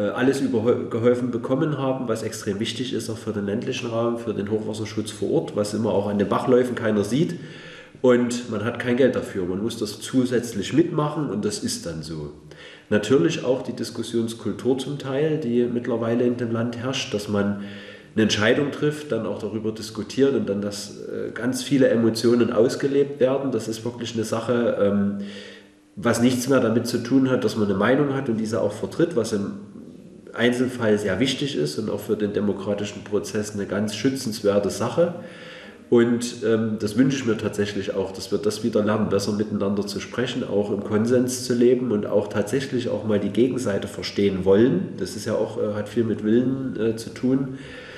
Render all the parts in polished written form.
alles geholfen bekommen haben, was extrem wichtig ist, auch für den ländlichen Raum, für den Hochwasserschutz vor Ort, was immer auch an den Bachläufen keiner sieht. Und man hat kein Geld dafür, man muss das zusätzlich mitmachen und das ist dann so. Natürlich auch die Diskussionskultur zum Teil, die mittlerweile in dem Land herrscht, dass man eine Entscheidung trifft, dann auch darüber diskutiert und dann, dass ganz viele Emotionen ausgelebt werden. Das ist wirklich eine Sache, was nichts mehr damit zu tun hat, dass man eine Meinung hat und diese auch vertritt, was im Einzelfall sehr wichtig ist und auch für den demokratischen Prozess eine ganz schützenswerte Sache. Und das wünsche ich mir tatsächlich auch, dass wir das wieder lernen, besser miteinander zu sprechen, auch im Konsens zu leben und auch tatsächlich auch mal die Gegenseite verstehen wollen. Das ist ja auch, hat viel mit Willen zu tun.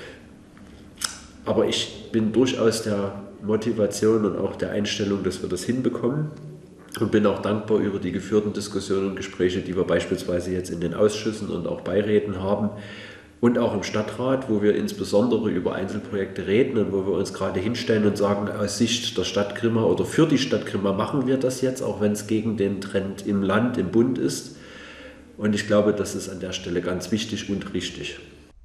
Aber ich bin durchaus der Motivation und auch der Einstellung, dass wir das hinbekommen. Und bin auch dankbar über die geführten Diskussionen und Gespräche, die wir beispielsweise jetzt in den Ausschüssen und auch Beiräten haben. Und auch im Stadtrat, wo wir insbesondere über Einzelprojekte reden und wo wir uns gerade hinstellen und sagen, aus Sicht der Stadt Grimma oder für die Stadt Grimma machen wir das jetzt, auch wenn es gegen den Trend im Land, im Bund ist. Und ich glaube, das ist an der Stelle ganz wichtig und richtig.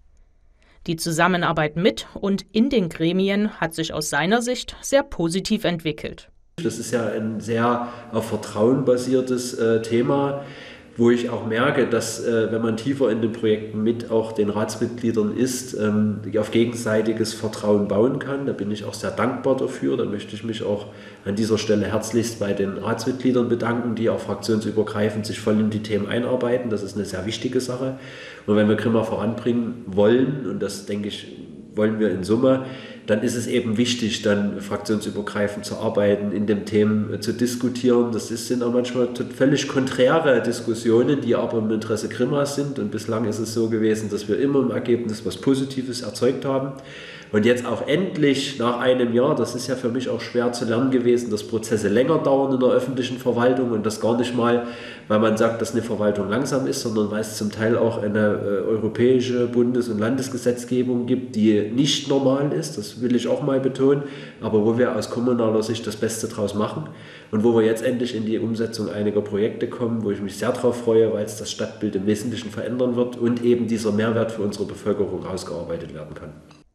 Die Zusammenarbeit mit und in den Gremien hat sich aus seiner Sicht sehr positiv entwickelt. Das ist ja ein sehr auf Vertrauen basiertes Thema, wo ich auch merke, dass wenn man tiefer in den Projekten mit auch den Ratsmitgliedern ist, auf gegenseitiges Vertrauen bauen kann. Da bin ich auch sehr dankbar dafür. Da möchte ich mich auch an dieser Stelle herzlichst bei den Ratsmitgliedern bedanken, die auch fraktionsübergreifend sich voll in die Themen einarbeiten. Das ist eine sehr wichtige Sache. Und wenn wir Grimma voranbringen wollen, und das denke ich, wollen wir in Summe, dann ist es eben wichtig, dann fraktionsübergreifend zu arbeiten, in den Themen zu diskutieren. Das sind auch manchmal völlig konträre Diskussionen, die aber im Interesse Grimmas sind. Und bislang ist es so gewesen, dass wir immer im Ergebnis was Positives erzeugt haben. Und jetzt auch endlich nach einem Jahr, das ist ja für mich auch schwer zu lernen gewesen, dass Prozesse länger dauern in der öffentlichen Verwaltung und das gar nicht mal, weil man sagt, dass eine Verwaltung langsam ist, sondern weil es zum Teil auch eine europäische Bundes- und Landesgesetzgebung gibt, die nicht normal ist, das will ich auch mal betonen, aber wo wir aus kommunaler Sicht das Beste draus machen und wo wir jetzt endlich in die Umsetzung einiger Projekte kommen, wo ich mich sehr darauf freue, weil es das Stadtbild im Wesentlichen verändern wird und eben dieser Mehrwert für unsere Bevölkerung ausgearbeitet werden kann.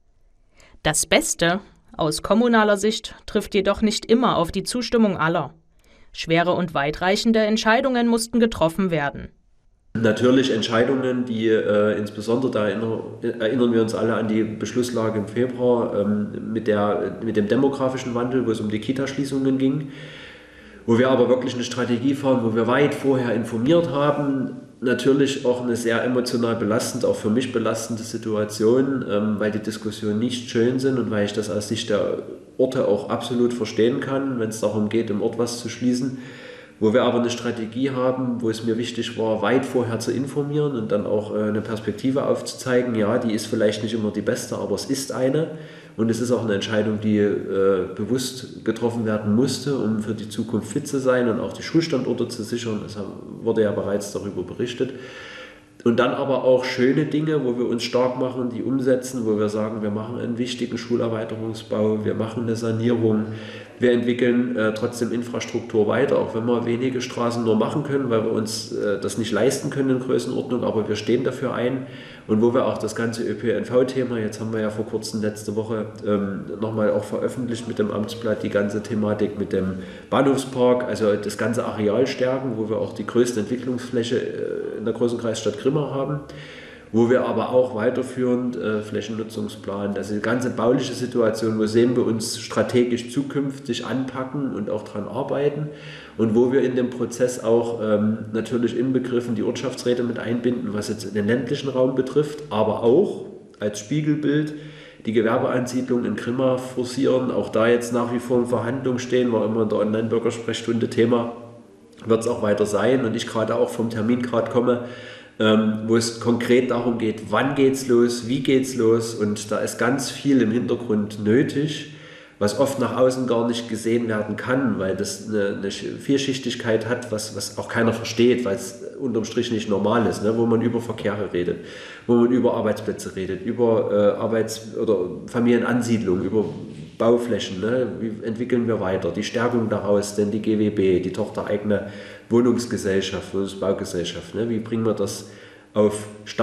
Das Beste aus kommunaler Sicht trifft jedoch nicht immer auf die Zustimmung aller. Schwere und weitreichende Entscheidungen mussten getroffen werden. Natürlich Entscheidungen, die insbesondere, da erinnern wir uns alle an die Beschlusslage im Februar mit dem demografischen Wandel, wo es um die Kita-Schließungen ging, wo wir aber wirklich eine Strategie fahren, wo wir weit vorher informiert haben. Natürlich auch eine sehr emotional belastende, auch für mich belastende Situation, weil die Diskussionen nicht schön sind und weil ich das aus Sicht der Orte auch absolut verstehen kann, wenn es darum geht, im Ort was zu schließen. Wo wir aber eine Strategie haben, wo es mir wichtig war, weit vorher zu informieren und dann auch eine Perspektive aufzuzeigen. Ja, die ist vielleicht nicht immer die beste, aber es ist eine. Und es ist auch eine Entscheidung, die bewusst getroffen werden musste, um für die Zukunft fit zu sein und auch die Schulstandorte zu sichern. Es wurde ja bereits darüber berichtet. Und dann aber auch schöne Dinge, wo wir uns stark machen, die umsetzen, wo wir sagen, wir machen einen wichtigen Schulerweiterungsbau, wir machen eine Sanierung, wir entwickeln trotzdem Infrastruktur weiter, auch wenn wir wenige Straßen nur machen können, weil wir uns das nicht leisten können in Größenordnung, aber wir stehen dafür ein. Und wo wir auch das ganze ÖPNV-Thema, jetzt haben wir ja vor kurzem letzte Woche nochmal auch veröffentlicht mit dem Amtsblatt, die ganze Thematik mit dem Bahnhofspark, also das ganze Areal stärken, wo wir auch die größte Entwicklungsfläche in der großen Kreisstadt Grimma haben, wo wir aber auch weiterführend Flächennutzungsplan, also die ganze bauliche Situation, wo sehen wir uns strategisch zukünftig anpacken und auch dran arbeiten und wo wir in dem Prozess auch natürlich inbegriffen die Ortschaftsräte mit einbinden, was jetzt den ländlichen Raum betrifft, aber auch als Spiegelbild die Gewerbeansiedlung in Grimma forcieren, auch da jetzt nach wie vor in Verhandlungen stehen, war immer in der Online-Bürgersprechstunde Thema, wird es auch weiter sein und ich gerade auch vom Termingrad komme, wo es konkret darum geht, wann geht's los, wie geht's los und da ist ganz viel im Hintergrund nötig, was oft nach außen gar nicht gesehen werden kann, weil das eine Vielschichtigkeit hat, was auch keiner versteht, weil es unterm Strich nicht normal ist, ne? Wo man über Verkehre redet, wo man über Arbeitsplätze redet, über oder Familienansiedlung, über Bauflächen, ne? Wie entwickeln wir weiter, die Stärkung daraus, denn die GWB, die tochtereigene Wohnungsgesellschaft, Wohnungsbaugesellschaft, ne? Wie bringen wir das auf